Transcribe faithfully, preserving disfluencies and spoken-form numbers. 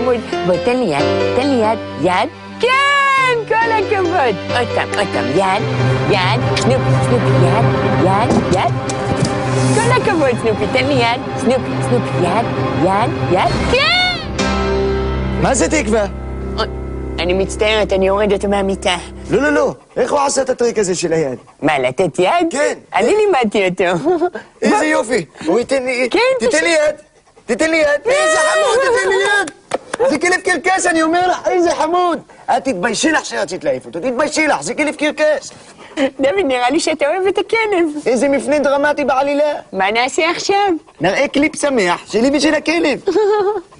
חמוד. בוא, תן לי יד, תן לי יד, יד. כן, כל הכבוד. עוד פעם, עוד פעם, יד, יד, סנופי, סנופי, יד, יד, יד. כל הכבוד, סנופי, תן לי יד, סנופי, סנופי, יד, יד, יד. כן! מה זה תקווה? אני מצטערת, אני יורדת מהמיטה. לא, לא, לא. איך הוא עשה את הטריק הזה של היד? מה, לתת יד? כן. אני לימדתי אותו. איזה יופי. הוא ייתן לי... כן, תיתן לי יד. תיתן לי יד. איזה חמוד, תיתן לי יד. זה כלב קרקס, אני אומר לך, איזה חמוד. את תתביישי לך שרצית להעיף אותו, תתביישי לך, זה כלב קרקס. דוד, נראה לי שאתה אוהב את הכלב. איזה מפנה דרמטי בעלילה. מה נעשה עכשיו? נראה קליפ שמח שלי ושל הכלב.